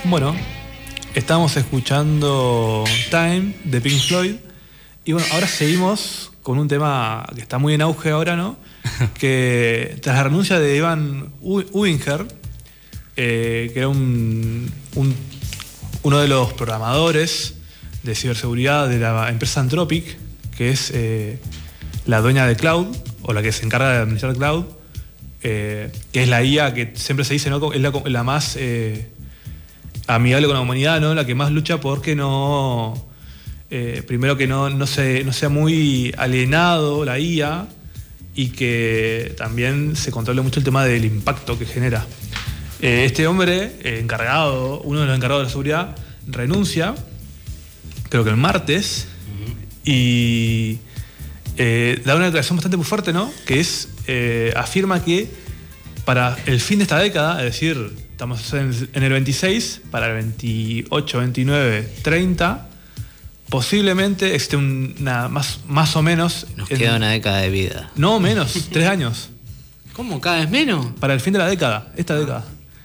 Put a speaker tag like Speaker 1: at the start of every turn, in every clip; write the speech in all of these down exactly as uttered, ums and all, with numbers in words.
Speaker 1: Bueno, estamos escuchando Time de Pink Floyd. Y bueno, ahora seguimos con un tema que está muy en auge ahora, ¿no? Que tras la renuncia de Ivan Uinger, eh, que era un, un, uno de los programadores de ciberseguridad de la empresa Anthropic, que es eh, la dueña de Cloud, o la que se encarga de administrar Cloud, eh, que es la I A que siempre se dice, ¿no? Es la, la más eh, amigable con la humanidad, ¿no? La que más lucha porque no... Eh, primero que no, no, se, no sea muy alienado la I A y que también se controle mucho el tema del impacto que genera. Eh, este hombre, eh, encargado, uno de los encargados de la seguridad, renuncia, creo que el martes, uh-huh. y eh, da una declaración bastante muy fuerte, ¿no? Que es, eh, afirma que para el fin de esta década, es decir, estamos en, en el veintiséis, para el veintiocho, veintinueve, treinta, posiblemente existe una, más, más o menos...
Speaker 2: Nos en, queda una década de vida.
Speaker 1: No, menos, tres años.
Speaker 2: ¿Cómo? ¿Cada vez menos?
Speaker 1: Para el fin de la década, esta década.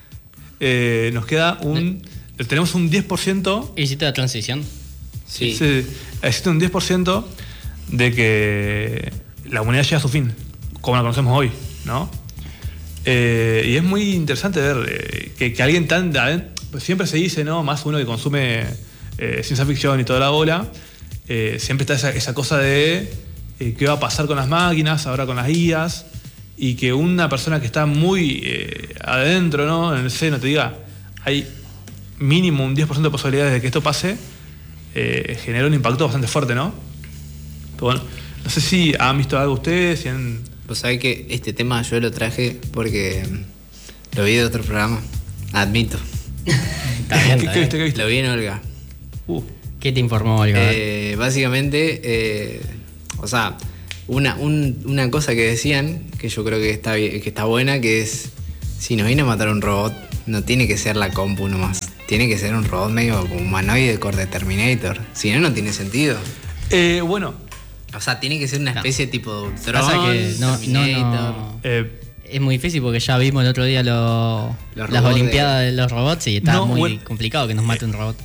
Speaker 1: Eh, nos queda un... De... Tenemos un diez por ciento...
Speaker 3: ¿Hiciste la transición?
Speaker 1: Sí. sí. Existe un diez por ciento de que la humanidad llega a su fin, como la conocemos hoy, ¿no? Eh, y es muy interesante ver eh, que, que alguien tan... Pues siempre se dice, ¿no? Más uno que consume... Eh, ciencia ficción y toda la bola, eh, siempre está esa, esa cosa de eh, qué va a pasar con las máquinas, ahora con las I As, y que una persona que está muy eh, adentro, ¿no? En el seno, te diga, hay mínimo un diez por ciento de posibilidades de que esto pase, eh, genera un impacto bastante fuerte, ¿no? Pero bueno, no sé si han visto algo ustedes, si han...
Speaker 2: Vos sabés que este tema yo lo traje porque lo vi de otro programa, admito.
Speaker 3: Está bien,
Speaker 1: ¿Qué,
Speaker 3: está
Speaker 1: ¿qué viste?
Speaker 3: bien.
Speaker 1: ¿Qué viste?
Speaker 2: Lo vi en Olga.
Speaker 1: Uh.
Speaker 3: ¿Qué te informó, Olga?
Speaker 2: Eh, básicamente, eh, o sea, una, un, una cosa que decían, que yo creo que está, que está buena, que es, si nos viene a matar un robot, no tiene que ser la compu nomás. Tiene que ser un robot medio como humanoide, corte Terminator. Si no, no tiene sentido.
Speaker 1: Eh, bueno.
Speaker 2: O sea, tiene que ser una especie
Speaker 3: no.
Speaker 2: tipo de Ultron,
Speaker 3: Pasa que no,
Speaker 2: Terminator.
Speaker 3: No, no.
Speaker 1: Eh,
Speaker 3: es muy difícil porque ya vimos el otro día lo, las Olimpiadas de... de los robots y está no, muy bueno, complicado que nos mate eh, un robot.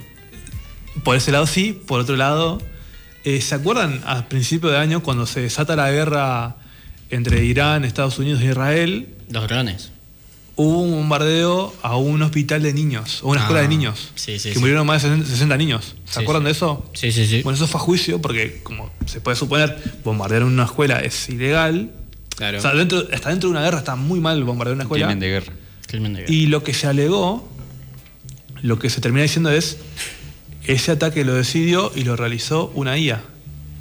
Speaker 1: Por ese lado sí, por otro lado, eh, ¿se acuerdan a principios de año cuando se desata la guerra entre Irán, Estados Unidos e Israel?
Speaker 3: Los drones.
Speaker 1: Hubo un bombardeo a un hospital de niños, o una ah, escuela de niños,
Speaker 3: sí, sí,
Speaker 1: que
Speaker 3: sí.
Speaker 1: murieron más de sesenta niños. ¿Se
Speaker 3: sí,
Speaker 1: acuerdan
Speaker 3: sí.
Speaker 1: de eso?
Speaker 3: Sí, sí, sí.
Speaker 1: Bueno, eso fue a juicio porque, como se puede suponer, bombardear una escuela es ilegal.
Speaker 2: Claro.
Speaker 1: O sea, dentro, hasta dentro de una guerra está muy mal bombardear una escuela.
Speaker 4: Crimen de guerra.
Speaker 3: Crimen de guerra.
Speaker 1: Y lo que se alegó, lo que se termina diciendo es... Ese ataque lo decidió y lo realizó una I A.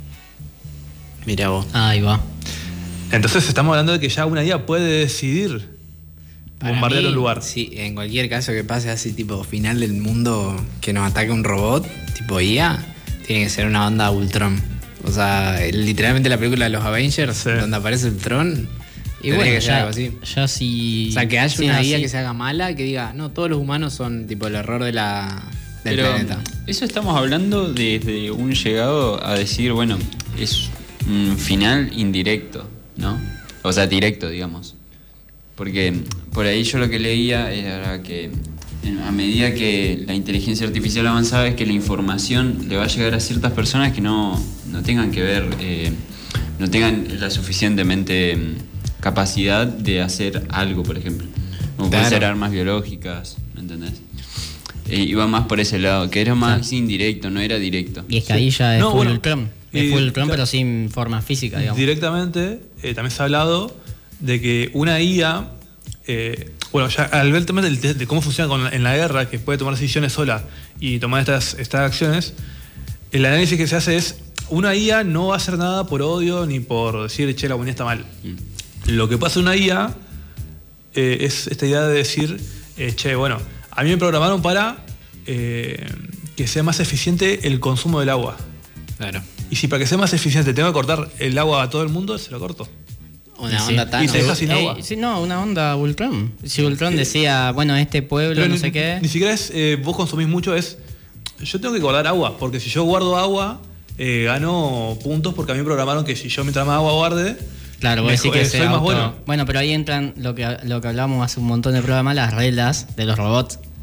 Speaker 2: Mirá vos.
Speaker 3: Ahí va.
Speaker 1: Entonces estamos hablando de que ya una I A puede decidir
Speaker 2: Para
Speaker 1: bombardear
Speaker 2: mí,
Speaker 1: un lugar.
Speaker 2: Sí, en cualquier caso que pase así tipo final del mundo, que nos ataque un robot, tipo I A, tiene que ser una onda Ultron. O sea, literalmente la película de los Avengers, sí. donde aparece Ultron,
Speaker 3: y bueno,
Speaker 2: que
Speaker 3: ya,
Speaker 2: algo así.
Speaker 3: ya si...
Speaker 2: O sea, que haya
Speaker 3: si
Speaker 2: una
Speaker 3: así.
Speaker 2: I A que se haga mala, que diga, no, todos los humanos son tipo el error de la... del
Speaker 4: Pero
Speaker 2: planeta.
Speaker 4: Eso estamos hablando desde un llegado a decir, bueno, es un final indirecto, ¿no? O sea, directo, digamos. Porque por ahí yo lo que leía era que a medida que la inteligencia artificial avanzaba es que la información le va a llegar a ciertas personas que no, no tengan que ver, eh, no tengan la suficientemente capacidad de hacer algo, por ejemplo. Como
Speaker 2: claro.
Speaker 4: pueden ser armas biológicas, ¿me entendés? Eh, iba más por ese lado, que era más sí. indirecto, no era directo.
Speaker 3: Y es que ahí ya es
Speaker 1: no,
Speaker 3: full
Speaker 1: bueno,
Speaker 3: Ultron. Es full Ultron, pero sin forma física, digamos.
Speaker 1: Directamente, eh, también se ha hablado de que una I A, eh, bueno, ya al ver el tema de, de cómo funciona con la, en la guerra, que puede tomar decisiones sola y tomar estas, estas acciones, el análisis que se hace es, una I A no va a hacer nada por odio ni por decir, che, la humanidad está mal. Mm. Lo que pasa en una I A eh, es esta idea de decir, eh, che, bueno, a mí me programaron para eh, que sea más eficiente el consumo del agua.
Speaker 2: Claro.
Speaker 1: Y si para que sea más eficiente tengo que cortar el agua a todo el mundo, se lo corto.
Speaker 2: Una
Speaker 3: sí.
Speaker 2: onda tan...
Speaker 1: Y te deja sin
Speaker 3: eh,
Speaker 1: agua.
Speaker 3: Sí, no, una onda Ultron. Si Ultron decía, bueno, este pueblo,
Speaker 1: Pero
Speaker 3: no
Speaker 1: ni,
Speaker 3: sé qué...
Speaker 1: Ni siquiera es, eh, vos consumís mucho, es... Yo tengo que guardar agua, porque si yo guardo agua, eh, gano puntos, porque a mí me programaron que si yo mientras más agua guarde...
Speaker 3: Claro, vos decís que
Speaker 1: soy
Speaker 3: sea
Speaker 1: más
Speaker 3: auto...
Speaker 1: bueno.
Speaker 3: Bueno, pero ahí entran lo que, lo que hablamos hace un montón de programas, las reglas de los robots.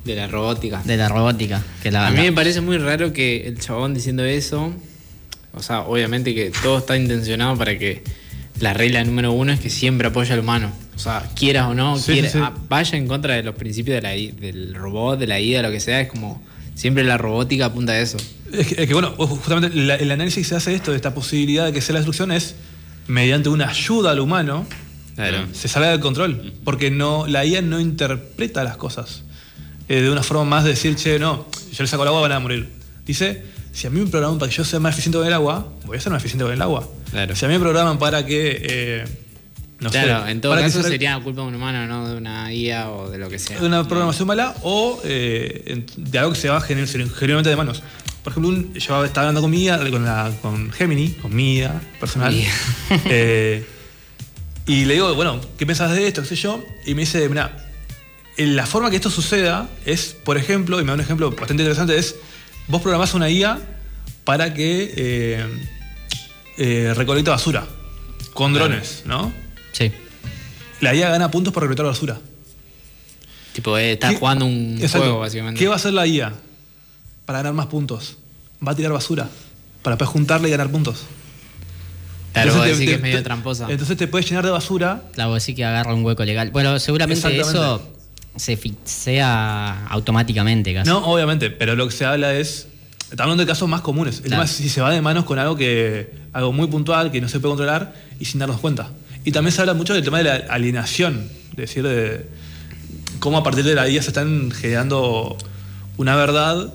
Speaker 2: De la robótica.
Speaker 3: De la robótica. Que la,
Speaker 2: a mí
Speaker 3: la...
Speaker 2: me parece muy raro que el chabón diciendo eso, o sea, obviamente que todo está intencionado para que la regla número uno es que siempre apoya al humano. O sea, quieras o no,
Speaker 1: sí,
Speaker 2: quiera,
Speaker 1: sí, sí.
Speaker 2: vaya en contra de los principios de la, del robot, de la I A, lo que sea, es como siempre la robótica apunta a eso.
Speaker 1: Es que, es que bueno, justamente la, el análisis que se hace de esto, de esta posibilidad de que sea la destrucción, es mediante una ayuda al humano,
Speaker 2: Claro.
Speaker 1: se salga del control. Porque no, la I A no interpreta las cosas eh, de una forma más de decir, che, no, yo le saco el agua, van a morir. Dice, si a mí me programan para que yo sea más eficiente con el agua, voy a ser más eficiente con el agua.
Speaker 2: Claro.
Speaker 1: Si a mí me programan para que... Eh, no
Speaker 2: claro,
Speaker 1: sé,
Speaker 2: en todo
Speaker 1: para
Speaker 2: caso
Speaker 1: que se-
Speaker 2: sería culpa de un humano, no de una I A o de lo que sea.
Speaker 1: de una programación mala o eh, de algo que se va gener- genuinamente de manos. Por ejemplo, un, yo estaba hablando con mi I A, con, la, con Gemini, con mi I A personal,
Speaker 2: Mi I A.
Speaker 1: eh, y le digo, bueno, ¿qué pensás de esto? ¿Qué sé yo? Y me dice, mira, la forma que esto suceda es, por ejemplo, y me da un ejemplo bastante interesante, es vos programás una I A para que eh, eh, recolecte basura con drones, ¿no?
Speaker 3: Sí.
Speaker 1: La I A gana puntos por recolectar basura.
Speaker 2: Tipo, eh, estás
Speaker 1: ¿Qué-
Speaker 2: jugando un
Speaker 1: Exacto.
Speaker 2: juego, básicamente.
Speaker 1: ¿Qué va a hacer la I A para ganar más puntos? Va a tirar basura para poder juntarle y ganar puntos.
Speaker 2: Claro,
Speaker 1: Entonces
Speaker 2: vos
Speaker 1: te-
Speaker 2: decís
Speaker 1: te-
Speaker 2: que es medio
Speaker 1: te-
Speaker 2: tramposa.
Speaker 1: Entonces te puedes llenar de basura.
Speaker 3: Claro, vos decís que agarra un hueco legal. Bueno, seguramente
Speaker 1: Exactamente.
Speaker 3: eso se fixea automáticamente casi.
Speaker 1: No, obviamente, pero lo que se habla es. Estamos hablando de casos más comunes. El
Speaker 3: Claro.
Speaker 1: tema es si se va de manos con algo que algo muy puntual que no se puede controlar y sin darnos cuenta. Y también se habla mucho del tema de la alienación, es decir, de cómo a partir de la I A se están generando una verdad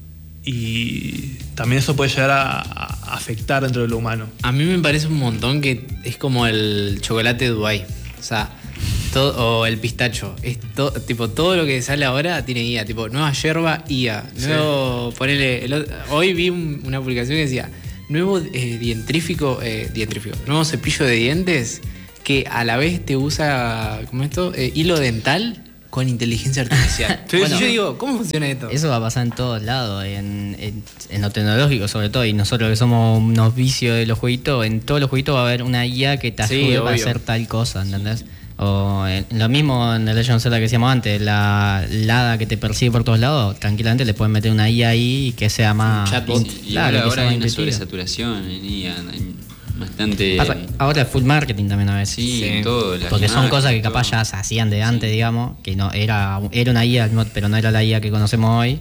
Speaker 1: y también eso puede llegar a, a afectar dentro de lo humano.
Speaker 2: A mí me parece un montón que es como el chocolate de Dubái. O sea, todo, o el pistacho. Es to- tipo, todo lo que sale ahora tiene I A. Tipo, nueva yerba, I A. Nuevo, ponele, el otro- hoy vi un- una publicación que decía, nuevo eh, dientrífico, eh, dientrífico, nuevo cepillo de dientes que a la vez te usa, ¿cómo esto? Eh, hilo dental con inteligencia artificial.
Speaker 1: Sí,
Speaker 2: Bueno,
Speaker 1: sí,
Speaker 2: yo
Speaker 1: sí.
Speaker 2: digo, ¿cómo funciona esto?
Speaker 3: Eso va a pasar en todos lados, en, en, en lo tecnológico sobre todo, y nosotros que somos unos vicios de los jueguitos, en todos los jueguitos va a haber una I A que te
Speaker 2: Sí,
Speaker 3: ayude para
Speaker 2: obvio.
Speaker 3: hacer tal cosa, ¿entendés? O en- lo mismo en The Legend of Zelda que decíamos antes, la, la hada que te persigue por todos lados, tranquilamente le pueden meter una I A ahí y que sea más...
Speaker 2: Un chatbot.
Speaker 4: Sí, y
Speaker 3: claro,
Speaker 4: ahora,
Speaker 3: que
Speaker 4: ahora
Speaker 3: sea
Speaker 4: hay
Speaker 3: más
Speaker 4: una
Speaker 3: intuitiva.
Speaker 4: sobresaturación en I A, hay bastante...
Speaker 3: Pasa- Ahora es full marketing también a veces.
Speaker 4: Sí,
Speaker 2: Sí.
Speaker 4: en todo. las
Speaker 3: Porque son
Speaker 4: marcas,
Speaker 3: cosas que capaz
Speaker 4: todo.
Speaker 3: ya se hacían de antes, digamos, que no era, era una I A, no- pero no era la I A que conocemos hoy.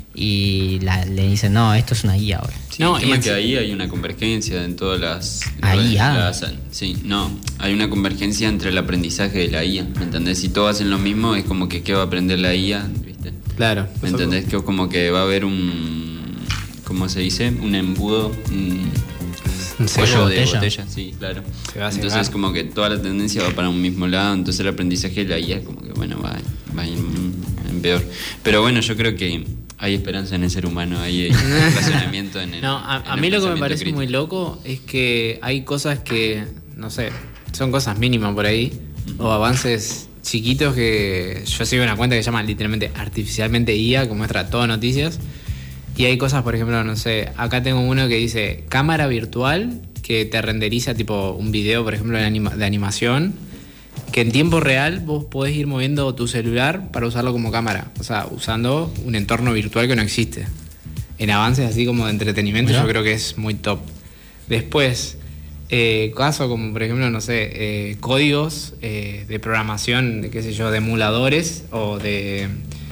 Speaker 3: Y la- le dicen, no, esto es una I A ahora.
Speaker 4: Sí,
Speaker 2: No,
Speaker 4: el
Speaker 2: y
Speaker 4: tema
Speaker 2: en
Speaker 4: es que
Speaker 2: sí-
Speaker 4: ahí hay una convergencia en todas las...
Speaker 3: Ahí,
Speaker 4: las-
Speaker 3: ah.
Speaker 4: las- sí, no, hay una convergencia entre el aprendizaje de la I A, ¿me entendés? Si todos hacen lo mismo, es como que ¿qué va a aprender la I A? ¿Viste?
Speaker 2: Claro.
Speaker 4: ¿Me entendés? Que como que va a haber un... ¿Cómo se dice? Un embudo, un
Speaker 2: Un
Speaker 4: cuello de
Speaker 3: botella.
Speaker 4: botella, sí, claro.
Speaker 2: Se va a
Speaker 4: Entonces
Speaker 2: cegar.
Speaker 4: como que toda la tendencia va para un mismo lado, entonces el aprendizaje de la I A es como que, bueno, va, va en, en peor. Pero bueno, yo creo que hay esperanza en el ser humano, hay razonamiento en el...
Speaker 2: No, a,
Speaker 4: en
Speaker 2: a
Speaker 4: el
Speaker 2: mí lo que me
Speaker 4: pensamiento
Speaker 2: parece
Speaker 4: crítico.
Speaker 2: muy loco es que hay cosas que, no sé, son cosas mínimas por ahí, o avances chiquitos que yo sigo una cuenta que se llama literalmente artificialmente I A, que muestra todo noticias, y hay cosas, por ejemplo, no sé, acá tengo uno que dice cámara virtual que te renderiza tipo un video, por ejemplo, de, anima- de animación, que en tiempo real vos podés ir moviendo tu celular para usarlo como cámara, o sea, usando un entorno virtual que no existe. En avances así como de entretenimiento
Speaker 3: Mirá.
Speaker 2: yo creo que es muy top. Después, eh, casos como por ejemplo, no sé, eh, códigos eh, de programación, de, qué sé yo, de emuladores o de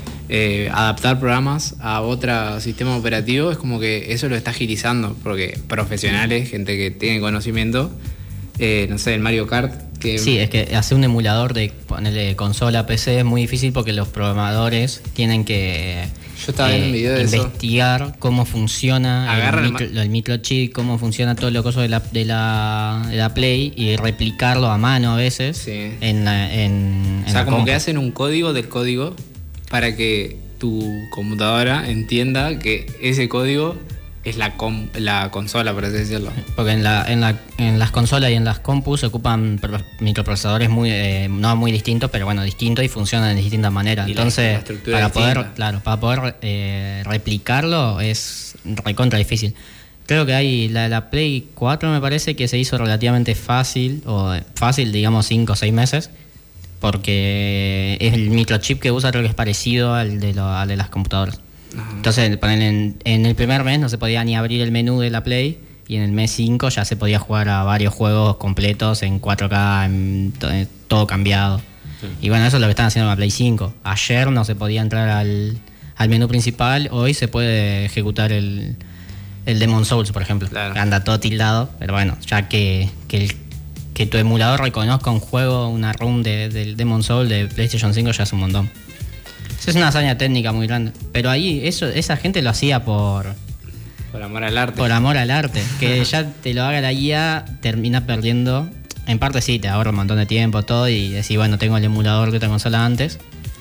Speaker 2: eh, adaptar programas a otro sistema operativo, es como que eso lo está agilizando, porque profesionales, gente que tiene conocimiento, eh, no sé, el Mario Kart, que
Speaker 3: Sí, es que hacer un emulador de ponerle consola P C es muy difícil porque los programadores tienen que
Speaker 2: Yo estaba viendo un video de eso.
Speaker 3: investigar cómo funciona
Speaker 2: Agarran
Speaker 3: el,
Speaker 2: el
Speaker 3: micro, el microchip, cómo funciona todo lo coso de la, de, la, de la Play y replicarlo a mano a veces
Speaker 2: Sí.
Speaker 3: en la, en,
Speaker 2: O
Speaker 3: en
Speaker 2: sea,
Speaker 3: la
Speaker 2: como
Speaker 3: compu.
Speaker 2: que hacen un código del código para que tu computadora entienda que ese código es la, com- la consola, por así decirlo.
Speaker 3: Porque en, la, en, la, en las consolas y en las compus se ocupan pro- microprocesadores muy eh, no muy distintos, pero bueno, distintos y funcionan de distintas maneras.
Speaker 2: Y la-
Speaker 3: Entonces,
Speaker 2: la estructura
Speaker 3: para
Speaker 2: es
Speaker 3: poder,
Speaker 2: distinta.
Speaker 3: claro, para poder eh, replicarlo es recontra difícil. Creo que hay la, la Play cuatro me parece que se hizo relativamente fácil, o eh, fácil, digamos, cinco o seis meses. porque es el microchip que usa, creo que es parecido al de, lo, al de las computadoras. Entonces, en, en el primer mes no se podía ni abrir el menú de la Play, y en el mes cinco ya se podía jugar a varios juegos completos en cuatro K, en to- en todo cambiado. Sí. Y bueno, eso es lo que están haciendo en la Play cinco. Ayer no se podía entrar al, al menú principal, hoy se puede ejecutar el, el Demon Souls, por ejemplo. Claro. Anda todo tildado, pero bueno, ya que, que, el, que tu emulador reconozca un juego, una ROM de, del Demon Souls de PlayStation cinco ya es un montón. Eso es una hazaña técnica muy grande. Pero ahí eso esa gente lo hacía por...
Speaker 2: Por amor al arte.
Speaker 3: Por amor al arte. Que ya te lo haga la I A, termina perdiendo. En parte sí, te ahorra un montón de tiempo, todo, y decís, bueno, tengo el emulador de otra consola antes.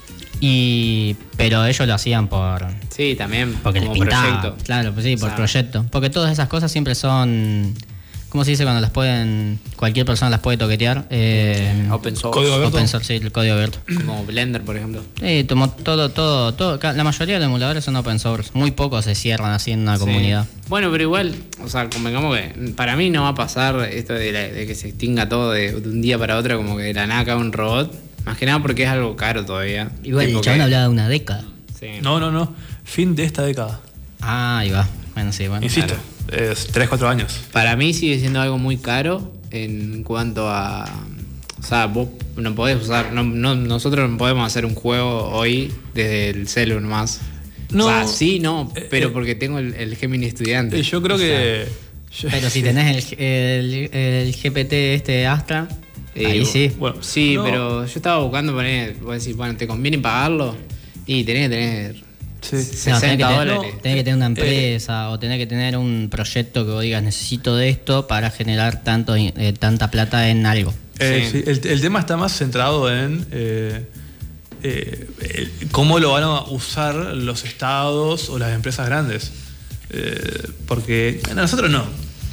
Speaker 3: Y pero ellos lo hacían por...
Speaker 2: Sí, también
Speaker 3: porque
Speaker 2: como
Speaker 3: les pintaba.
Speaker 2: proyecto.
Speaker 3: Claro, pues sí, por o sea, proyecto. Porque todas esas cosas siempre son... ¿Cómo se dice cuando las pueden... cualquier persona las puede toquetear? Eh,
Speaker 2: open source.
Speaker 1: Código abierto.
Speaker 3: Open source, sí, el código abierto.
Speaker 2: Como Blender, por ejemplo.
Speaker 3: Sí, tomo todo, todo, todo. La mayoría de los emuladores son open source. Muy pocos se cierran así en una
Speaker 2: sí.
Speaker 3: comunidad.
Speaker 2: Bueno, pero igual, o sea, convengamos que para mí no va a pasar esto de, la, de que se extinga todo de, de un día para otro, como que de la nada cae un robot. Más que nada porque es algo caro todavía.
Speaker 3: Igual el chabón hablaba de una década.
Speaker 1: Sí. No, no, no. Fin de esta década.
Speaker 3: Ah, ahí va. Bueno, sí, bueno.
Speaker 1: Insisto, claro. Es tres, cuatro años.
Speaker 2: Para mí sigue siendo algo muy caro en cuanto a... O sea, vos no podés usar... No, no, nosotros no podemos hacer un juego hoy desde el celu nomás. No, o sea, sí, no, pero eh, porque tengo el, el Gemini estudiante.
Speaker 1: Yo creo
Speaker 2: o
Speaker 1: que...
Speaker 2: sea,
Speaker 3: pero si tenés el, el, el G P T este Astra, eh, ahí sí.
Speaker 2: Bueno, sí, no. Pero yo estaba buscando poner... Vos decís, bueno, ¿te conviene pagarlo? Y tenés que tener...
Speaker 3: Sí. sesenta no, dólares. No, tenés que tener una empresa eh, o tenés que tener un proyecto que vos digas necesito de esto para generar tanto eh, tanta plata en algo.
Speaker 1: Eh, sí. Sí, el, el tema está más centrado en eh, eh, el, cómo lo van a usar los estados o las empresas grandes. Eh, porque a nosotros no.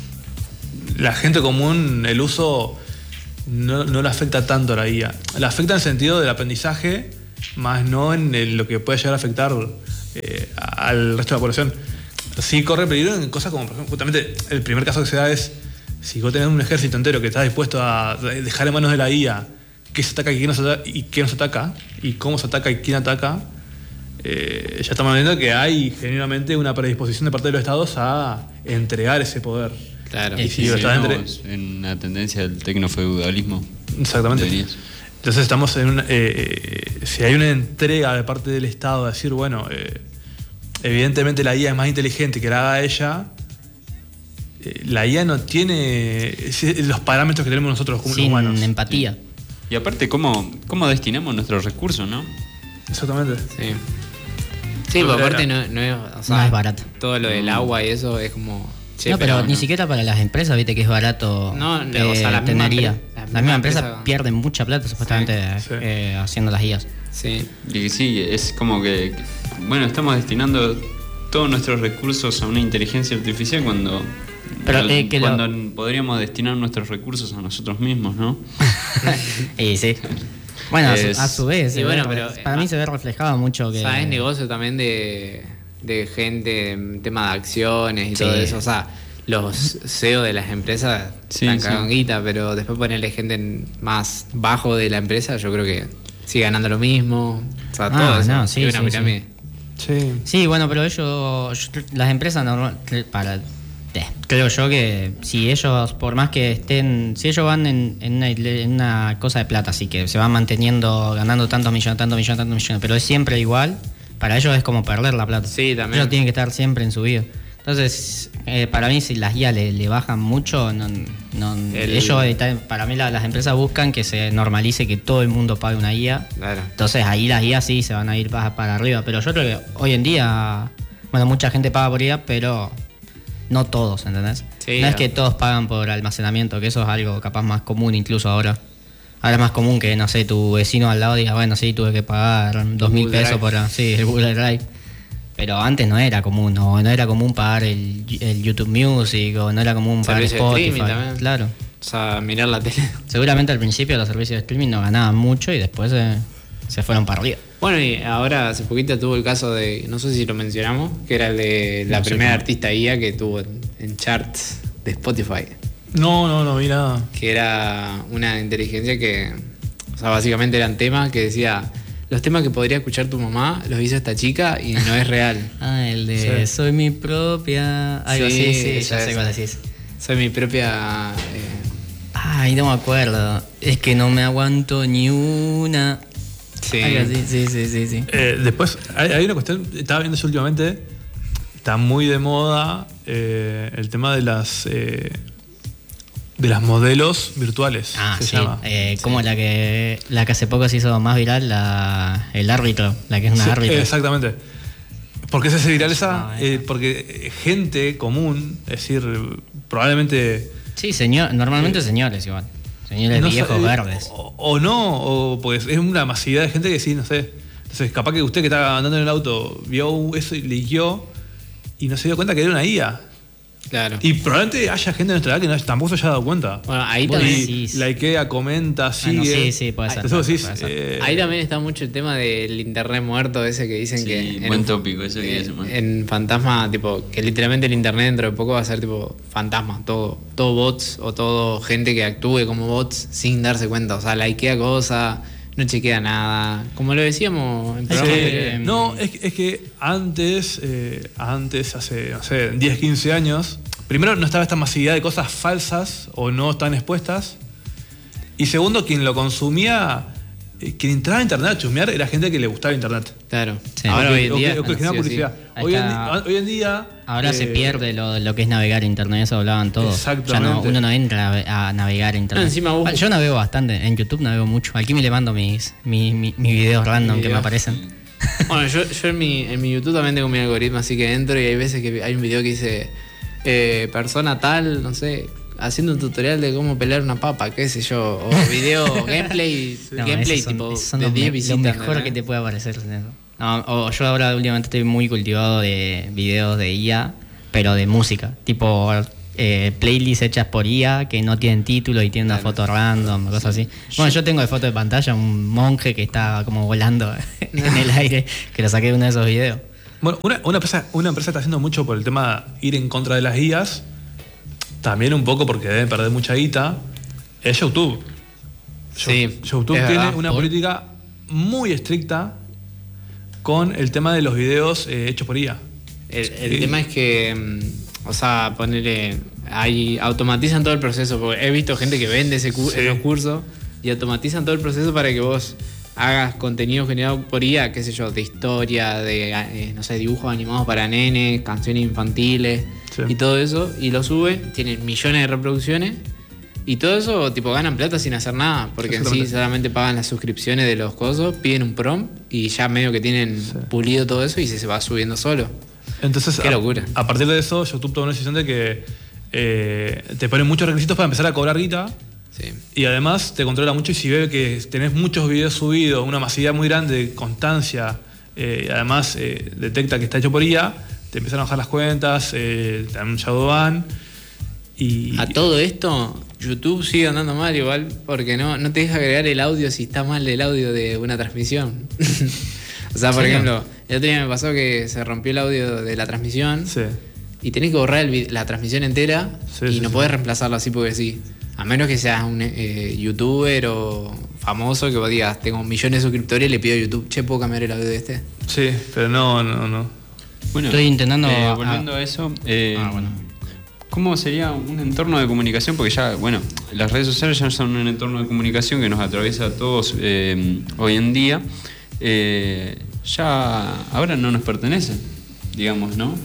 Speaker 1: La gente común, el uso no, no le afecta tanto a la I A. Le afecta en el sentido del aprendizaje, más no en el, lo que puede llegar a afectar Eh, al resto de la población. Sí corre peligro en cosas como, por ejemplo, justamente el primer caso que se da es si vos tenés un ejército entero que está dispuesto a dejar en manos de la I A qué se ataca y qué no se ataca y, qué no se ataca, y cómo se ataca y quién ataca, eh, ya estamos viendo que hay genuinamente una predisposición de parte de los estados a entregar ese poder.
Speaker 4: Claro.
Speaker 1: Y
Speaker 4: y
Speaker 1: si
Speaker 4: si
Speaker 1: estás entre...
Speaker 4: en una tendencia del tecnofeudalismo.
Speaker 1: Exactamente. Deberías. Entonces estamos en una, eh, si hay una entrega de parte del Estado a decir, bueno, eh, evidentemente la I A es más inteligente que la haga ella, eh, la I A no tiene los parámetros que tenemos nosotros como
Speaker 3: sin
Speaker 1: humanos.
Speaker 3: Sin empatía.
Speaker 4: Sí. Y aparte, ¿cómo, cómo destinamos nuestros recursos, no?
Speaker 1: Exactamente.
Speaker 2: Sí. Sí, pero aparte no, no, es, o sea,
Speaker 3: no es barato.
Speaker 2: Todo lo del agua y eso es como...
Speaker 3: Sí, no, pero, pero ni no. siquiera para las empresas, viste que es barato.
Speaker 2: No,
Speaker 3: eh,
Speaker 2: o sea, la
Speaker 3: tenería.
Speaker 2: Misma, la,
Speaker 3: la misma empresa, empresa pierde mucha plata supuestamente
Speaker 1: sí, sí.
Speaker 3: Eh, haciendo las guías.
Speaker 2: Sí.
Speaker 4: Y sí, es como que, bueno, estamos destinando todos nuestros recursos a una inteligencia artificial cuando,
Speaker 3: pero, eh, que
Speaker 4: cuando
Speaker 3: lo...
Speaker 4: podríamos destinar nuestros recursos a nosotros mismos, ¿no?
Speaker 3: Y sí. Bueno, es... a, su, a su vez,
Speaker 2: sí, bueno, pero,
Speaker 3: para mí se ve reflejado mucho que...
Speaker 2: ¿Sabes? Negocio también de, de gente, tema de acciones y sí. todo eso, o sea... Los C E O de las empresas
Speaker 4: sí,
Speaker 2: están
Speaker 4: sí.
Speaker 2: cagando guita, pero después ponerle gente más bajo de la empresa, yo creo que sigue ganando lo mismo. O sea,
Speaker 3: ah,
Speaker 2: todo eso.
Speaker 3: No, sí,
Speaker 2: una
Speaker 3: sí,
Speaker 2: pirámide.
Speaker 3: Sí. sí. Sí, bueno, pero ellos, las empresas normal, para, creo yo que si ellos, por más que estén, si ellos van en, en, una, en una cosa de plata, así que se van manteniendo, ganando tantos millones, tantos millones, tantos millones, pero es siempre igual, para ellos es como perder la plata.
Speaker 2: Sí, también.
Speaker 3: Ellos tienen que estar siempre en su vida. Entonces, eh, para mí, si las guías le, le bajan mucho, no, no, el... ellos, para mí, la, las empresas buscan que se normalice que todo el mundo pague una guía.
Speaker 2: Claro.
Speaker 3: Entonces, ahí las guías sí se van a ir para, para arriba. Pero yo creo que hoy en día, bueno, mucha gente paga por guía, pero no todos, ¿entendés? Sí, no es que todos pagan por almacenamiento, que eso es algo capaz más común incluso ahora. Ahora es más común que, no sé, tu vecino al lado diga, bueno, sí, tuve que pagar dos mil pesos por sí, el Google Drive. Pero antes no era común, no, no era común pagar el, el YouTube Music o no era común pagar Spotify. También. Claro.
Speaker 2: O sea, mirar la tele.
Speaker 3: Seguramente al principio los servicios de streaming no ganaban mucho y después eh, se fueron para arriba.
Speaker 2: Bueno, y ahora hace poquito tuvo el caso de, no sé si lo mencionamos, que era el de la no primera sé artista I A que tuvo en, en charts de Spotify.
Speaker 1: No, no, no vi nada.
Speaker 2: Que era una inteligencia que... O sea, básicamente eran temas que decía, los temas que podría escuchar tu mamá los hizo esta chica y no es real.
Speaker 3: Ah, el de
Speaker 1: Sí.
Speaker 3: soy mi propia... Algo
Speaker 2: Sí,
Speaker 3: así, sí,
Speaker 2: esa,
Speaker 3: ya sé
Speaker 2: esa.
Speaker 3: cuál decís.
Speaker 2: Soy mi propia... eh,
Speaker 3: Ay, no me acuerdo. Es que no me aguanto ni una...
Speaker 2: sí.
Speaker 3: Algo así, sí, sí, sí, sí.
Speaker 1: Eh, después, hay, hay una cuestión, estaba viendo eso últimamente, está muy de moda eh, el tema de las eh, de las modelos virtuales.
Speaker 3: Ah,
Speaker 1: se
Speaker 3: sí.
Speaker 1: llama.
Speaker 3: Eh, como la que la que hace poco se hizo más viral, la, el árbitro, la que es una
Speaker 1: Sí,
Speaker 3: árbitra.
Speaker 1: exactamente. ¿Por qué se hace viral esa?
Speaker 3: Ah,
Speaker 1: Eh, porque gente común, es decir, probablemente...
Speaker 3: Sí, señor, normalmente señores igual. Señores
Speaker 1: no
Speaker 3: viejos,
Speaker 1: sa-
Speaker 3: verdes.
Speaker 1: O, o no, o pues es una masividad de gente que sí, no sé. Entonces, capaz que usted que estaba andando en el auto vio eso y leyó y no se dio cuenta que era una I A.
Speaker 2: Claro.
Speaker 1: Y probablemente haya gente de nuestra edad que no, tampoco se haya dado cuenta.
Speaker 2: Bueno, ahí
Speaker 1: Y
Speaker 2: también,
Speaker 3: decís.
Speaker 1: likea, comenta, sigue.
Speaker 3: Bueno, sí, sí, puede ser,
Speaker 1: Entonces vos
Speaker 3: puede
Speaker 1: decís,
Speaker 3: ser.
Speaker 1: eh,
Speaker 2: ahí también está mucho el tema del internet muerto ese que dicen
Speaker 4: Sí,
Speaker 2: que... en
Speaker 4: buen
Speaker 2: un-
Speaker 4: tópico, eso que
Speaker 2: eh,
Speaker 4: dice, man.
Speaker 2: En Fantasma, tipo, que literalmente el internet dentro de poco va a ser tipo fantasma, todo, todo bots o todo gente que actúe como bots sin darse cuenta. O sea, likea cosas, no chequea nada. Como lo decíamos en
Speaker 1: es
Speaker 2: programas
Speaker 1: que-
Speaker 2: anteriores.
Speaker 1: no, es, que- es que antes, eh, antes, hace, no sé, diez, quince años, primero no estaba esta masividad de cosas falsas o no tan expuestas. Y segundo, quien lo consumía, eh, quien entraba a internet a chusmear era gente que le gustaba internet.
Speaker 2: Claro.
Speaker 3: Sí.
Speaker 2: Ahora
Speaker 1: O
Speaker 2: hoy
Speaker 1: que-
Speaker 2: en
Speaker 1: o que-
Speaker 2: día...
Speaker 1: o que generaba
Speaker 2: sí o sí.
Speaker 1: publicidad.
Speaker 3: Ahí
Speaker 1: Hoy en,
Speaker 3: está.
Speaker 1: di- hoy en día.
Speaker 3: Ahora
Speaker 1: eh,
Speaker 3: se pierde lo, lo que es navegar a internet, eso hablaban todos.
Speaker 1: Exactamente.
Speaker 3: Ya no, uno no entra a, a navegar a internet.
Speaker 2: No, encima vos-
Speaker 3: Ah, yo navego bastante, en YouTube navego mucho. Aquí me le mando mis, mis, mis, mis videos random que me
Speaker 2: Videos.
Speaker 3: aparecen.
Speaker 2: Bueno, yo, yo en, mi, en mi YouTube también tengo mi algoritmo, así que entro y hay veces que hay un video que dice eh, persona tal, no sé, haciendo un tutorial de cómo pelear una papa, qué sé yo, o video gameplay,
Speaker 3: No,
Speaker 2: gameplay
Speaker 3: esos son-
Speaker 2: tipo
Speaker 3: esos son
Speaker 2: de
Speaker 3: los
Speaker 2: diez
Speaker 3: me-
Speaker 2: visitas.
Speaker 3: Lo mejor
Speaker 2: ¿no?
Speaker 3: que te puede aparecer. No, o yo ahora últimamente estoy muy cultivado de videos de I A, pero de música, tipo eh, playlists hechas por I A que no tienen título y tienen una
Speaker 2: Claro.
Speaker 3: foto random, cosas así. Bueno, yo tengo de foto de pantalla un monje que está como volando en el aire, que lo saqué de uno de esos videos.
Speaker 1: Bueno, una, una empresa, una empresa está haciendo mucho por el tema de ir en contra de las I As, también un poco porque deben perder mucha guita, es YouTube.
Speaker 2: Sí,
Speaker 1: YouTube
Speaker 2: es
Speaker 1: tiene
Speaker 2: verdad.
Speaker 1: una
Speaker 3: Por-
Speaker 1: política muy estricta con el tema de los videos eh, hechos por I A.
Speaker 2: El, el
Speaker 1: Sí.
Speaker 2: tema es que, mm, o sea, ponerle, ahí automatizan todo el proceso, porque he visto gente que vende ese cu-
Speaker 1: Sí.
Speaker 2: esos cursos y automatizan todo el proceso para que vos hagas contenido generado por I A, qué sé yo, de historia, de, eh, no sé, dibujos animados para nenes, canciones infantiles
Speaker 1: Sí.
Speaker 2: y todo eso, y lo suben, tienen millones de reproducciones. Y todo eso, tipo, ganan plata sin hacer nada, porque en sí
Speaker 1: Exactamente.
Speaker 2: solamente pagan las suscripciones de los cosos, piden un prompt y ya medio que tienen
Speaker 1: Sí.
Speaker 2: pulido todo eso y se, se va subiendo solo.
Speaker 1: Entonces,
Speaker 2: Qué
Speaker 1: a-
Speaker 2: locura.
Speaker 1: A, partir de eso, YouTube tomó una decisión de que eh, te ponen muchos requisitos para empezar a cobrar guita.
Speaker 2: Sí.
Speaker 1: Y además te controla mucho y si ve que tenés muchos videos subidos, una masividad muy grande de constancia, eh, además eh, detecta que está hecho por I A, te empiezan a bajar las cuentas, eh, te dan un shadow ban. Y,
Speaker 2: A todo esto, YouTube sigue andando mal igual, porque no, no te deja agregar el audio si está mal el audio de una transmisión. O sea, por
Speaker 3: ¿En serio?
Speaker 2: ejemplo, el otro día me pasó que se rompió el audio de la transmisión
Speaker 1: Sí.
Speaker 2: y tenés que borrar el vi- la transmisión entera
Speaker 1: Sí,
Speaker 2: y
Speaker 1: sí,
Speaker 2: no
Speaker 1: sí.
Speaker 2: podés reemplazarlo así porque sí. A menos que seas un eh, youtuber o famoso que vos digas, tengo millones de suscriptores y le pido a YouTube, che, ¿puedo cambiar el audio de este?
Speaker 1: Sí, pero no, no, no.
Speaker 4: Bueno,
Speaker 3: Estoy intentando-
Speaker 4: eh,
Speaker 3: ah.
Speaker 4: volviendo a eso, eh,
Speaker 3: Ah, bueno.
Speaker 4: ¿cómo sería un entorno de comunicación? Porque ya, bueno, las redes sociales ya son un entorno de comunicación que nos atraviesa a todos eh, hoy en día. Eh, ya ahora no nos pertenece, digamos, ¿no?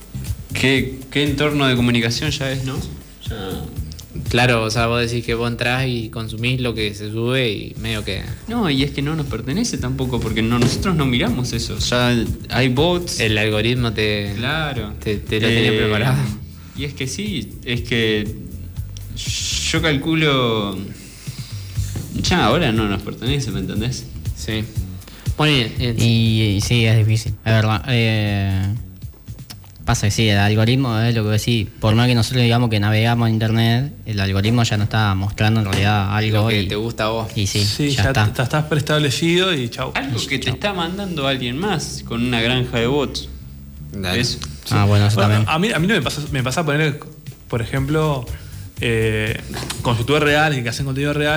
Speaker 4: ¿Qué, qué entorno de comunicación ya es, no? Ya...
Speaker 2: Claro, o sea, vos decís que vos entrás y consumís lo que se sube y medio que...
Speaker 4: No, y es que no nos pertenece tampoco, porque no, nosotros no miramos eso. Ya hay bots.
Speaker 2: El algoritmo te...
Speaker 4: Claro.
Speaker 2: Te- te lo tenía preparado.
Speaker 4: Y es que sí, es que yo calculo. Ya ahora no nos pertenece, ¿me entendés?
Speaker 2: Sí. Bueno, y- y-
Speaker 3: Y, y sí, es difícil, es verdad. Eh, pasa que sí, el algoritmo es lo que decís. Por más que nosotros digamos que navegamos en internet, el algoritmo ya nos está mostrando en realidad algo.
Speaker 2: lo que
Speaker 3: y,
Speaker 2: te gusta a vos.
Speaker 3: y sí,
Speaker 1: Sí,
Speaker 3: ya,
Speaker 1: ya,
Speaker 3: está.
Speaker 1: t- estás preestablecido y chau.
Speaker 4: Algo que te está mandando alguien más con una granja de bots.
Speaker 2: Dale.
Speaker 4: Eso.
Speaker 3: Ah, bueno, eso
Speaker 1: Bueno,
Speaker 3: también.
Speaker 1: a, mí, a mí no me pasa, me pasa poner, por ejemplo, eh, con youtubers reales que hacen contenido real,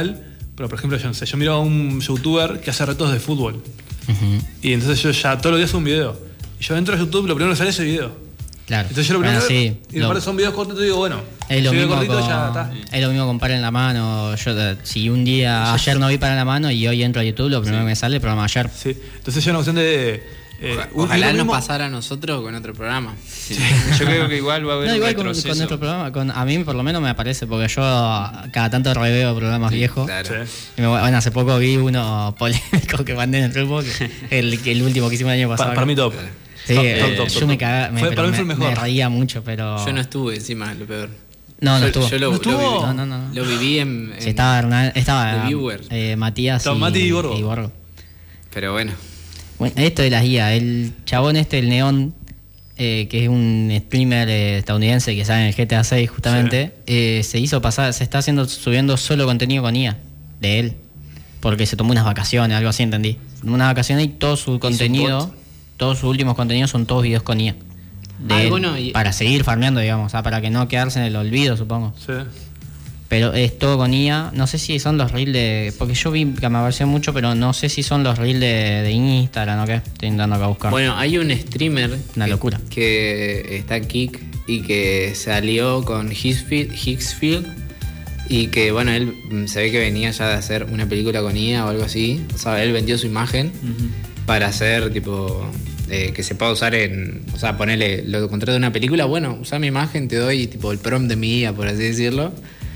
Speaker 1: Pero por ejemplo, yo no sé, yo miro a un youtuber que hace retos de fútbol.
Speaker 3: Ujú.
Speaker 1: Y entonces yo ya todos los días hago un video. Y yo entro a YouTube, lo primero que sale es ese video.
Speaker 3: Claro.
Speaker 1: Entonces yo lo primero
Speaker 3: Bueno, sí,
Speaker 1: y me
Speaker 3: lo-
Speaker 1: parece son videos cortos y digo, bueno,
Speaker 3: Es lo,
Speaker 1: si veo
Speaker 3: mismo
Speaker 1: cortito
Speaker 3: con,
Speaker 1: ya está.
Speaker 3: es lo mismo con Para en la Mano. Yo, eh, si un día, ayer no vi Para en la Mano y hoy entro a YouTube, lo primero que me sale es el programa de ayer.
Speaker 1: Sí. Entonces yo una cuestión de. eh,
Speaker 2: Oja-
Speaker 1: un-
Speaker 2: Ojalá
Speaker 1: y lo
Speaker 2: nos
Speaker 1: mismo-
Speaker 2: pasara a nosotros con otro programa.
Speaker 4: Sí. Yo creo que igual va a haber
Speaker 3: No,
Speaker 4: un
Speaker 3: igual con,
Speaker 4: retroceso.
Speaker 3: con nuestro programa, con, a mí por lo menos me aparece, porque yo cada tanto reveo programas viejos.
Speaker 2: Claro.
Speaker 1: Sí.
Speaker 3: Y me- bueno, hace poco vi uno polémico que mandé en el grupo, que el, que el último que hicimos el año pasado.
Speaker 1: Pa- para mí top.
Speaker 3: Sí,
Speaker 1: Top,
Speaker 3: eh,
Speaker 1: top, top,
Speaker 3: yo
Speaker 1: top.
Speaker 3: me cagaba, me,
Speaker 1: Fue-
Speaker 3: pero
Speaker 1: para mí
Speaker 3: me,
Speaker 1: fue el mejor.
Speaker 3: me reía mucho, pero...
Speaker 2: Yo no estuve encima, lo peor.
Speaker 3: No, no
Speaker 2: Yo-
Speaker 3: estuvo.
Speaker 2: Yo lo,
Speaker 1: ¿No
Speaker 2: lo
Speaker 1: estuvo?
Speaker 2: viví.
Speaker 3: No, no, no, no.
Speaker 2: Lo viví en. en-
Speaker 3: Sí, estaba Hernán- estaba
Speaker 2: de viewer.
Speaker 3: eh, Matías
Speaker 1: Estaba
Speaker 3: y,
Speaker 1: Mati y Borgo.
Speaker 3: y Borgo.
Speaker 2: Pero bueno.
Speaker 3: Bueno, esto de las I A, el chabón este, el Neón, eh, que es un streamer eh, estadounidense que sale en el G T A seis justamente, eh, se hizo pasar, se está haciendo subiendo solo contenido con I A de él, porque se tomó unas vacaciones, algo así, entendí. Tomó unas vacaciones y todo su contenido,
Speaker 2: bot.
Speaker 3: todos sus últimos contenidos son todos videos con I A. De
Speaker 2: Ah,
Speaker 3: él,
Speaker 2: bueno, y-
Speaker 3: para seguir farmeando, digamos, o sea, para que no quedarse en el olvido, supongo.
Speaker 1: Sí.
Speaker 3: Pero es todo con I A. No sé si son los reels de. Porque yo vi que me apareció mucho, pero no sé si son los reels de, de Instagram o qué. Estoy intentando acá buscar.
Speaker 2: Bueno, hay un streamer.
Speaker 3: Una
Speaker 2: que-
Speaker 3: locura.
Speaker 2: Que está en Kick y que salió con Hicksfield, Hicksfield. Y que, bueno, él mm, se ve que venía ya de hacer una película con I A o algo así. O sea, él vendió su imagen para hacer, tipo. eh, que se pueda usar en. O sea, ponerle. Lo contrato de una película. Bueno, usa mi imagen, te doy, tipo, el prompt de mi I A, por así decirlo.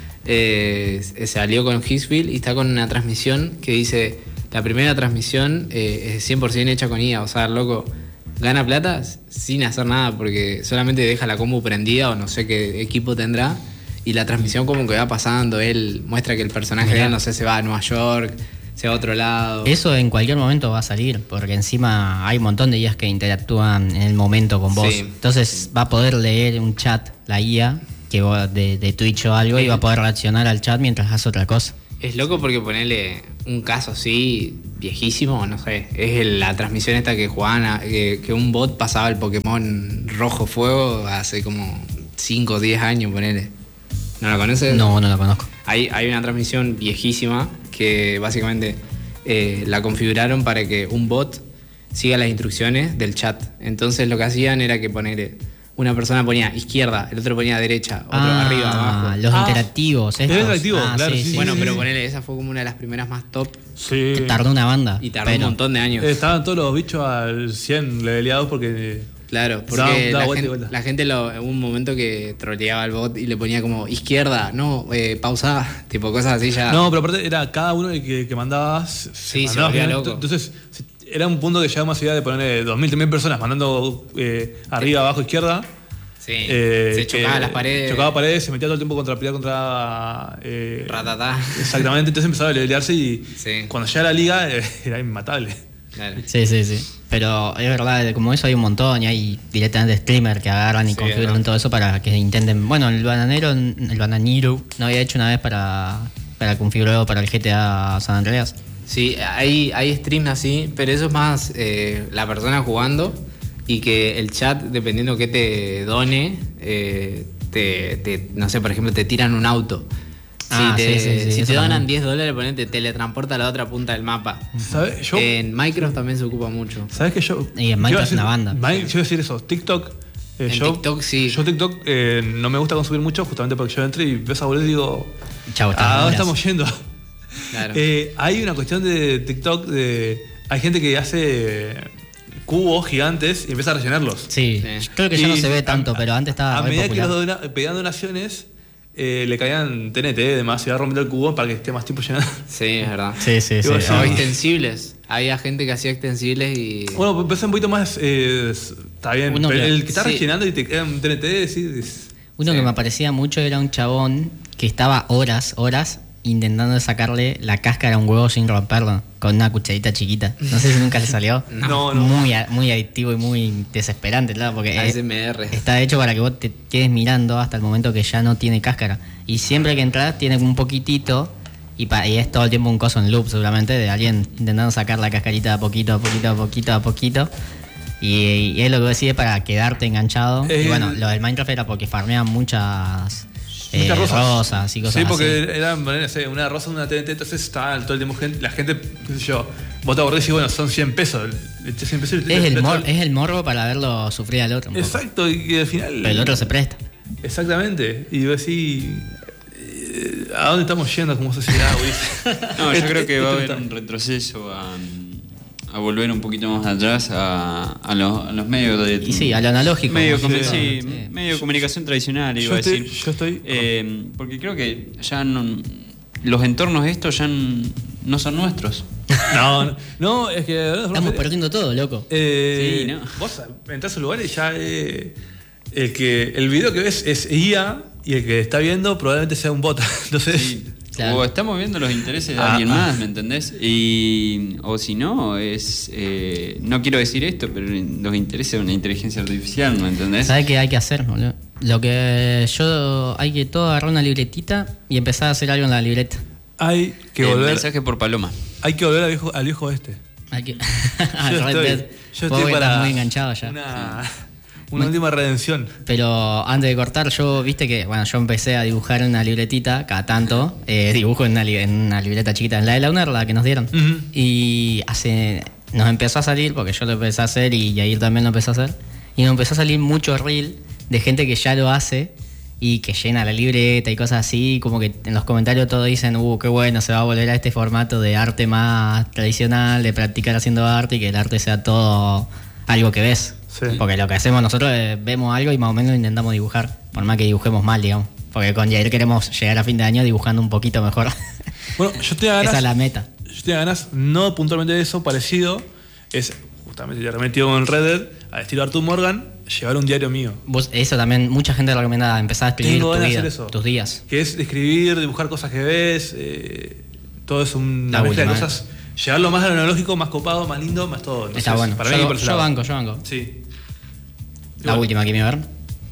Speaker 2: Eh, salió con Hicksfield y está con una transmisión que dice: la primera transmisión eh, es cien por ciento hecha con I A. O sea, el loco gana plata sin hacer nada porque solamente deja la compu prendida o no sé qué equipo tendrá. Y la transmisión como que va pasando, él muestra que el personaje de
Speaker 3: Mirá.
Speaker 2: él, no sé, se va a Nueva York, se va a otro lado.
Speaker 3: Eso en cualquier momento va a salir, porque encima hay un montón de I As que interactúan en el momento con vos.
Speaker 2: Sí.
Speaker 3: Entonces va a poder leer un chat, la I A, que vos- de, de Twitch o algo, y va a poder reaccionar al chat mientras hace otra cosa.
Speaker 2: Es loco porque ponerle un caso así, viejísimo, no sé, es el- la transmisión esta que jugaban, a- que, que un bot pasaba el Pokémon Rojo Fuego hace como cinco o diez años, ponele. ¿No la conoces?
Speaker 3: No, no lo conozco.
Speaker 2: Hay, hay una transmisión viejísima que básicamente eh, la configuraron para que un bot siga las instrucciones del chat. Entonces lo que hacían era que poner una persona ponía izquierda, el otro ponía derecha, otro
Speaker 3: Ah,
Speaker 2: arriba, abajo.
Speaker 3: los
Speaker 1: Ah,
Speaker 3: interactivos.
Speaker 1: el
Speaker 3: Estos.
Speaker 1: interactivo,
Speaker 3: Ah,
Speaker 1: claro, sí,
Speaker 2: Bueno,
Speaker 1: sí,
Speaker 2: pero
Speaker 1: sí.
Speaker 2: ponele, esa fue como una de las primeras más top
Speaker 1: Sí.
Speaker 3: Tardó una banda.
Speaker 2: y tardó
Speaker 3: pero-
Speaker 2: un montón de años.
Speaker 1: Eh, Estaban todos los bichos al cien leveleados porque.
Speaker 2: Claro, porque
Speaker 1: Da- da
Speaker 2: la,
Speaker 1: vuelta y
Speaker 2: gente,
Speaker 1: vuelta.
Speaker 2: la gente lo, hubo un momento que troleaba al bot y le ponía como izquierda, no, eh, pausa, tipo cosas así ya.
Speaker 1: No, pero aparte era cada uno el que, que mandabas.
Speaker 2: Sí, se volvía loco.
Speaker 1: Entonces, se- era un punto que llegamos a idea de poner dos mil, tres mil personas mandando eh, arriba, abajo, izquierda.
Speaker 2: Sí,
Speaker 1: Eh,
Speaker 2: se chocaba
Speaker 1: que
Speaker 2: las paredes.
Speaker 1: Chocaba paredes, se metía todo el tiempo contra pelear contra. Eh,
Speaker 2: Ratatá.
Speaker 1: Exactamente, entonces empezaba a levelearse y
Speaker 2: Sí.
Speaker 1: cuando llegaba a la liga eh, era inmatable.
Speaker 2: Claro.
Speaker 3: Sí, sí, sí. Pero es verdad, como eso hay un montón y hay directamente streamers que agarran y
Speaker 2: Sí,
Speaker 3: configuran
Speaker 2: verdad.
Speaker 3: todo eso para que intenten. Bueno, el bananero, el bananero no había hecho una vez para, para configurarlo para el G T A San Andreas.
Speaker 2: Sí, hay, hay streams así, pero eso es más eh, la persona jugando y que el chat, dependiendo que te done, eh, te, te- no sé, por ejemplo, te tiran un auto.
Speaker 3: Ah,
Speaker 2: si te,
Speaker 3: sí, sí, sí,
Speaker 2: si
Speaker 3: eso
Speaker 2: te donan
Speaker 3: también.
Speaker 2: diez dólares, ponete, te teletransporta a la otra punta del mapa.
Speaker 1: ¿Sabes? Yo,
Speaker 2: En Minecraft también se ocupa mucho.
Speaker 1: ¿Sabes que yo.
Speaker 3: Y en
Speaker 1: yo
Speaker 3: Minecraft
Speaker 1: iba a decir-
Speaker 3: una banda.
Speaker 1: Mike- yo iba a decir eso. TikTok. eh,
Speaker 2: En
Speaker 1: yo,
Speaker 2: TikTok, sí.
Speaker 1: Yo TikTok eh, no me gusta consumir mucho justamente porque yo entro y veo esa boleta y digo.
Speaker 3: Chau,
Speaker 1: ¿A
Speaker 3: estamos
Speaker 1: dónde
Speaker 3: horas.
Speaker 1: estamos yendo?
Speaker 2: Claro.
Speaker 1: Eh, hay una cuestión de TikTok de. Hay gente que hace cubos gigantes y empieza a rellenarlos.
Speaker 3: Sí,
Speaker 2: Sí.
Speaker 3: creo que ya no
Speaker 1: Y
Speaker 3: se ve
Speaker 1: a-
Speaker 3: tanto, pero antes estaba
Speaker 1: A
Speaker 3: re
Speaker 1: medida
Speaker 3: popular.
Speaker 1: que los dona- pedían donaciones, eh, le caían T N T y demás, y iba rompiendo el cubo para que esté más tiempo llenado.
Speaker 2: Sí, es verdad.
Speaker 3: Sí, sí, sí.
Speaker 1: Digo, sí.
Speaker 2: O
Speaker 3: Ah.
Speaker 2: extensibles. Había gente que hacía extensibles y.
Speaker 1: Bueno, pues pensé un poquito más. eh, está bien.
Speaker 3: Uno
Speaker 1: pero
Speaker 3: que-
Speaker 1: el que está
Speaker 2: sí.
Speaker 1: rellenando y te queda un T N T, sí. es-
Speaker 3: Uno
Speaker 2: Sí.
Speaker 3: que me aparecía mucho era un chabón que estaba horas, horas intentando sacarle la cáscara a un huevo sin romperlo con una cucharita chiquita. No sé si nunca le salió.
Speaker 1: No, no.
Speaker 3: Muy, a- muy adictivo y muy desesperante, claro, porque
Speaker 2: A
Speaker 3: eh,
Speaker 2: S M R.
Speaker 3: está hecho para que vos te quedes mirando hasta el momento que ya no tiene cáscara. Y siempre que entras tiene un poquitito y, pa- y es todo el tiempo un coso en loop seguramente de alguien intentando sacar la cascarita de a poquito, a poquito, a poquito, a poquito. Y, y es lo que decide para quedarte enganchado.
Speaker 1: Eh,
Speaker 3: Y bueno, lo del Minecraft era porque farmean muchas eh,
Speaker 1: Muchas rosas.
Speaker 3: rosas y cosas
Speaker 1: Sí, porque
Speaker 3: así.
Speaker 1: eran, no sé, una rosa, una T N T, entonces estaba todo el tiempo gente, la gente, qué sé yo, vos te acordás y bueno, son cien pesos. Le echás cien pesos y
Speaker 3: Es el,
Speaker 1: le-
Speaker 3: mor- es el morbo para verlo sufrir al otro. un poco.
Speaker 1: Exacto, y que al final.
Speaker 3: Pero el otro se presta.
Speaker 1: Exactamente. Y vos decís, eh, ¿a dónde estamos yendo como sociedad, güey?
Speaker 4: No, yo
Speaker 1: Este-
Speaker 4: creo que va a
Speaker 1: este
Speaker 4: haber
Speaker 1: está-
Speaker 4: un retroceso a, a volver un poquito más atrás a, a, los, a los medios de...
Speaker 3: Y sí, a lo analógico.
Speaker 4: Medio,
Speaker 3: como
Speaker 4: comu-
Speaker 3: se
Speaker 4: sí,
Speaker 3: llama, sí.
Speaker 4: medio de comunicación tradicional,
Speaker 1: Yo
Speaker 4: iba a
Speaker 1: estoy-
Speaker 4: decir.
Speaker 1: yo estoy-
Speaker 4: Eh, porque creo que ya no, los entornos estos ya n- no son nuestros.
Speaker 1: No, no, no, es que.
Speaker 3: Estamos perdiendo todo, loco.
Speaker 1: Eh,
Speaker 4: Sí, ¿no?
Speaker 1: Vos entras a un lugar y ya. Eh, el, que, el video que ves es I A y el que está viendo probablemente sea un bot. Entonces.
Speaker 4: Sí.
Speaker 3: Claro.
Speaker 4: O estamos viendo los intereses de
Speaker 1: Ah,
Speaker 4: alguien
Speaker 1: ah.
Speaker 4: más, ¿me entendés? Y, o si no, es. Eh, no quiero decir esto, pero los intereses de una inteligencia artificial, ¿me entendés?
Speaker 3: ¿Sabes qué hay que hacer, boludo? Lo que yo. Hay que todo agarrar una libretita y empezar a hacer algo en la libreta.
Speaker 1: Hay que
Speaker 4: Eh,
Speaker 1: volver.
Speaker 4: mensaje por Paloma.
Speaker 1: Hay que volver al viejo, al viejo este.
Speaker 3: Hay que.
Speaker 1: Yo
Speaker 3: Red
Speaker 1: estoy,
Speaker 3: Dead.
Speaker 1: yo
Speaker 3: Vos
Speaker 1: estoy
Speaker 3: que
Speaker 1: para.
Speaker 3: estás muy enganchado ya.
Speaker 1: Una, una última redención.
Speaker 3: Pero antes de cortar, yo, viste que, bueno, yo empecé a dibujar en una libretita, cada tanto, eh, dibujo en una, li- en una libreta chiquita, en la de la UNER, la que nos dieron.
Speaker 1: Ujú.
Speaker 3: Y hace, nos empezó a salir, porque yo lo empecé a hacer y Yair también lo empezó a hacer, y nos empezó a salir mucho reel de gente que ya lo hace y que llena la libreta y cosas así, como que en los comentarios todos dicen, uh, qué bueno, se va a volver a este formato de arte más tradicional, de practicar haciendo arte y que el arte sea todo algo que ves.
Speaker 1: Sí.
Speaker 3: Porque lo que hacemos nosotros es vemos algo y más o menos lo intentamos dibujar, por más que dibujemos mal, digamos. Porque con Jair queremos llegar a fin de año dibujando un poquito mejor.
Speaker 1: Bueno, yo tenía ganas.
Speaker 3: Esa es la meta.
Speaker 1: Yo tenía ganas, no puntualmente de eso, parecido. Es justamente ya remetido en Red Dead, al estilo Arthur Morgan, llevar un diario mío.
Speaker 3: Vos, eso también, mucha gente recomienda empezar a escribir
Speaker 1: Tengo
Speaker 3: tu
Speaker 1: ganas de
Speaker 3: vida,
Speaker 1: hacer eso.
Speaker 3: tus días.
Speaker 1: Que es escribir, dibujar cosas que ves, eh, todo es una
Speaker 3: La
Speaker 1: mezcla de
Speaker 3: última,
Speaker 1: cosas. Llevarlo más a lo analógico, más copado, más lindo, más todo. Entonces,
Speaker 3: Está bueno.
Speaker 1: Para
Speaker 3: yo
Speaker 1: mí, por ese
Speaker 3: yo
Speaker 1: lado.
Speaker 3: banco, yo banco.
Speaker 1: Sí.
Speaker 3: La
Speaker 1: Bueno,
Speaker 3: última, Kimi, a ver.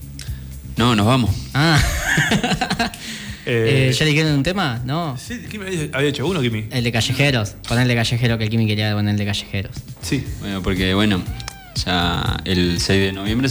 Speaker 4: No, nos vamos.
Speaker 3: Ah.
Speaker 1: eh,
Speaker 3: Eh, ¿Ya dijeron un tema? No.
Speaker 1: Sí, Kimi había había hecho uno, Kimi.
Speaker 3: El de callejeros. Ponerle callejero, que el Kimi quería ponerle callejeros.
Speaker 1: Sí.
Speaker 4: Bueno, porque bueno, ya el seis de noviembre